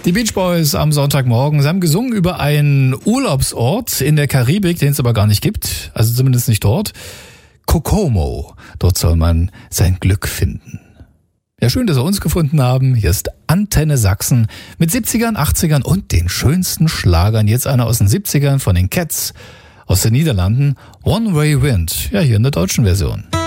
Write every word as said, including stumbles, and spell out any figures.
Die Beach Boys am Sonntagmorgen. Sie haben gesungen über einen Urlaubsort in der Karibik, den es aber gar nicht gibt. Also zumindest nicht dort. Kokomo. Dort soll man sein Glück finden. Ja, schön, dass Sie uns gefunden haben. Hier ist Antenne Sachsen mit siebzigern, achtzigern und den schönsten Schlagern. Jetzt einer aus den siebzigern von den Cats aus den Niederlanden. One Way Wind. Ja, hier in der deutschen Version.